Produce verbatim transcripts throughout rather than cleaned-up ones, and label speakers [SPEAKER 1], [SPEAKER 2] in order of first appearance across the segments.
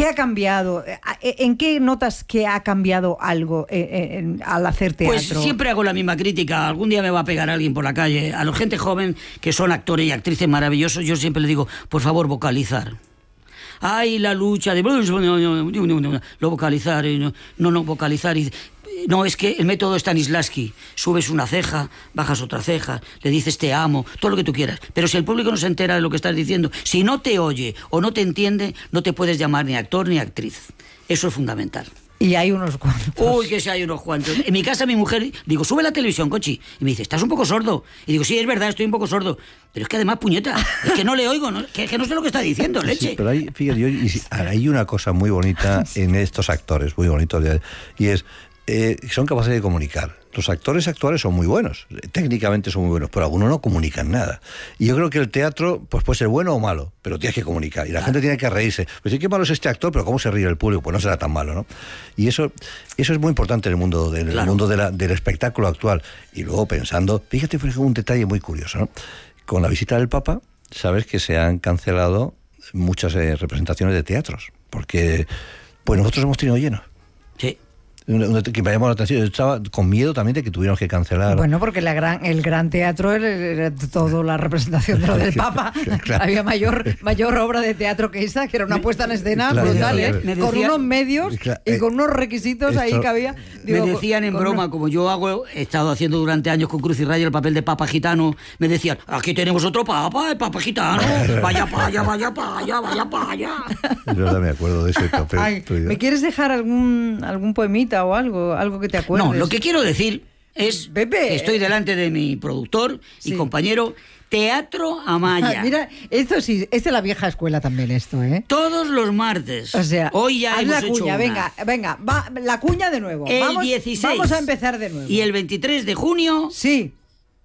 [SPEAKER 1] ¿Qué ha cambiado? ¿En qué notas que ha cambiado algo en, en, al hacer teatro?
[SPEAKER 2] Pues siempre hago la misma crítica. Algún día me va a pegar alguien por la calle. A la gente joven, que son actores y actrices maravillosos, yo siempre les digo, por favor, vocalizar. Ay, la lucha de... Lo vocalizar, no, no, no vocalizar... Y, no, es que el método Stanislavski, subes una ceja, bajas otra ceja, le dices te amo, todo lo que tú quieras. Pero si el público no se entera de lo que estás diciendo, si no te oye o no te entiende, no te puedes llamar ni actor ni actriz. Eso es fundamental.
[SPEAKER 1] Y hay unos cuantos.
[SPEAKER 2] Uy, que si hay unos cuantos. En mi casa mi mujer, digo, sube la televisión, Conchi. Y me dice, ¿estás un poco sordo? Y digo, sí, es verdad, estoy un poco sordo. Pero es que además, puñeta, es que no le oigo, ¿no? Que, que no sé lo que está diciendo, leche.
[SPEAKER 3] Sí, pero hay, fíjate, yo, y, hay una cosa muy bonita en estos actores, muy bonitos, y es... Eh, son capaces de comunicar. Los actores actuales son muy buenos, técnicamente son muy buenos, pero algunos no comunican nada. Y yo creo que el teatro pues puede ser bueno o malo, pero tienes que comunicar. Y la gente tiene que reírse. Pues sí, qué malo es este actor, pero ¿cómo se ríe el público? Pues no será tan malo, ¿no? Y eso, eso es muy importante en el mundo, del, claro. el mundo de la, del espectáculo actual. Y luego pensando, fíjate, por ejemplo, un detalle muy curioso, ¿no? Con la visita del Papa, sabes que se han cancelado muchas eh, representaciones de teatros, porque pues nosotros hemos tenido lleno.
[SPEAKER 2] Sí.
[SPEAKER 3] Que me llamó la atención. Yo estaba con miedo también de que tuviéramos que cancelar.
[SPEAKER 1] Bueno, porque la gran, el gran teatro era toda la representación de lo del Papa. Claro. Había mayor mayor obra de teatro que esa, que era una puesta en escena claro, brutal, ¿eh? Decía, con unos medios claro, y con unos requisitos esto, ahí que había.
[SPEAKER 2] Digo, me decían en broma, unos... como yo hago, he estado haciendo durante años con Cruz y Raya el papel de Papa Gitano, me decían, aquí tenemos otro Papa, el Papa Gitano, vaya para allá, vaya para allá, vaya para allá.
[SPEAKER 3] Es verdad, me acuerdo de ese papel.
[SPEAKER 1] Ay, ¿me quieres dejar algún algún poemita o algo, algo que te acuerdes?
[SPEAKER 2] No, lo que quiero decir es
[SPEAKER 1] Pepe.
[SPEAKER 2] que estoy delante de mi productor y sí. compañero Teatro Amaya.
[SPEAKER 1] Ah, mira, esto sí, es de la vieja escuela también esto, ¿eh?
[SPEAKER 2] Todos los martes.
[SPEAKER 1] O sea,
[SPEAKER 2] hoy ya hemos
[SPEAKER 1] la
[SPEAKER 2] hecho
[SPEAKER 1] cuña,
[SPEAKER 2] una.
[SPEAKER 1] venga, venga, va, la cuña de nuevo.
[SPEAKER 2] El
[SPEAKER 1] vamos,
[SPEAKER 2] dieciséis.
[SPEAKER 1] Vamos a empezar de nuevo.
[SPEAKER 2] Y el veintitrés de junio.
[SPEAKER 1] Sí.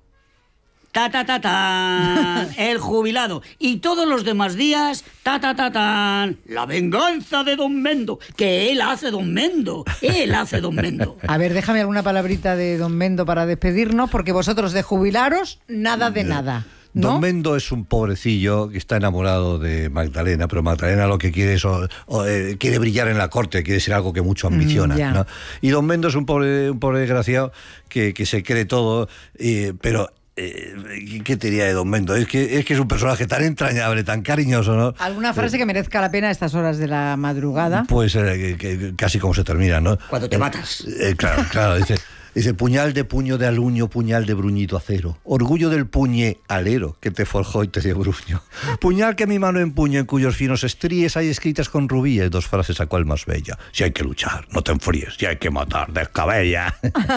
[SPEAKER 2] Ta, ta, ta, ta, el jubilado. Y todos los demás días, ta, ta, ta, ta, la venganza de Don Mendo. Que él hace Don Mendo. Él hace Don Mendo.
[SPEAKER 1] A ver, déjame alguna palabrita de Don Mendo para despedirnos, porque vosotros de jubilaros, nada de nada. ¿No?
[SPEAKER 3] Don Mendo es un pobrecillo que está enamorado de Magdalena, pero Magdalena lo que quiere es o, o, eh, quiere brillar en la corte, quiere ser algo que mucho ambiciona, mm, ¿no? Y Don Mendo es un pobre, un pobre desgraciado que, que se cree todo, eh, pero... Eh, ¿qué te diría de Don Mendo? Es que, es que es un personaje tan entrañable, tan cariñoso, ¿no?
[SPEAKER 1] ¿Alguna frase eh, que merezca la pena a estas horas de la madrugada?
[SPEAKER 3] Pues eh, que, que, casi como se termina, ¿no?
[SPEAKER 2] Cuando te eh, matas.
[SPEAKER 3] Eh, claro, claro, dice... Dice, puñal de puño de aluño, puñal de bruñito acero. Orgullo del puñe alero que te forjó y te dio bruño. Puñal que mi mano empuño, en cuyos finos estríes hay escritas con rubíes dos frases a cual más bella. Si hay que luchar, no te enfríes. Si hay que matar, descabella.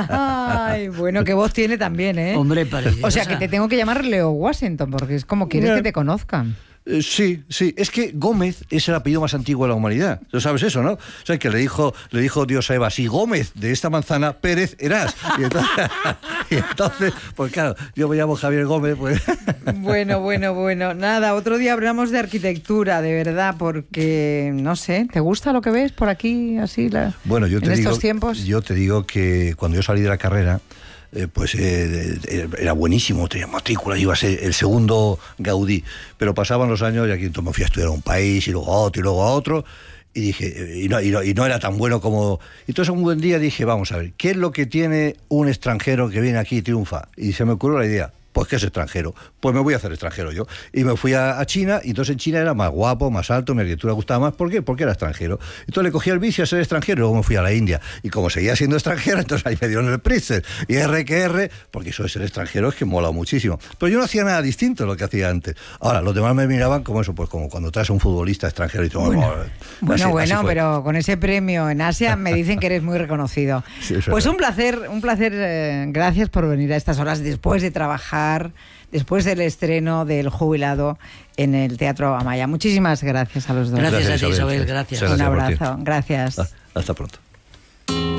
[SPEAKER 1] Ay, bueno, qué voz tiene también, ¿eh?
[SPEAKER 2] Hombre, parece.
[SPEAKER 1] O sea, que te tengo que llamar Leo Washington, porque es como quieres que te conozcan.
[SPEAKER 3] Eh, sí, sí, es que Gómez es el apellido más antiguo de la humanidad. ¿Tú sabes eso, no? O sea, que le dijo, le dijo Dios a Eva, si Gómez de esta manzana, Pérez eras. Y entonces, y entonces pues claro, yo me llamo Javier Gómez, pues...
[SPEAKER 1] Bueno, bueno, bueno. Nada, otro día hablamos de arquitectura, de verdad, porque, no sé, ¿te gusta lo que ves por aquí, así, la,
[SPEAKER 3] bueno, yo te
[SPEAKER 1] en
[SPEAKER 3] digo,
[SPEAKER 1] estos tiempos?
[SPEAKER 3] Yo te digo que cuando yo salí de la carrera, Eh, pues eh, era buenísimo, tenía matrícula, iba a ser el segundo Gaudí, pero pasaban los años y aquí entonces me fui a estudiar a un país y luego a otro y luego a otro y dije, y no, y no, y no era tan bueno como... Entonces un buen día dije, vamos a ver, ¿qué es lo que tiene un extranjero que viene aquí y triunfa? Y se me ocurrió la idea, pues que es extranjero, pues me voy a hacer extranjero yo. Y me fui a, a China, y entonces en China era más guapo, más alto, mi arquitectura gustaba más. ¿Por qué? Porque era extranjero. Entonces le cogí el vicio a ser extranjero, luego me fui a la India. Y como seguía siendo extranjero, entonces ahí me dieron el Pritzker. Y R que R, porque eso de ser extranjero es que mola muchísimo. Pero yo no hacía nada distinto de lo que hacía antes. Ahora, los demás me miraban como eso, pues como cuando traes a un futbolista extranjero y todo.
[SPEAKER 1] Bueno,
[SPEAKER 3] oh,
[SPEAKER 1] bueno,
[SPEAKER 3] así,
[SPEAKER 1] bueno
[SPEAKER 3] así
[SPEAKER 1] pero con ese premio en Asia me dicen que eres muy reconocido. Sí, pues un placer, un placer. Eh, gracias por venir a estas horas después de trabajar, después del estreno del Jubilado en el Teatro Amaya. Muchísimas gracias a los dos.
[SPEAKER 2] Gracias, gracias a ti, Isabel. Gracias.
[SPEAKER 1] Un abrazo. Gracias.
[SPEAKER 3] Hasta pronto.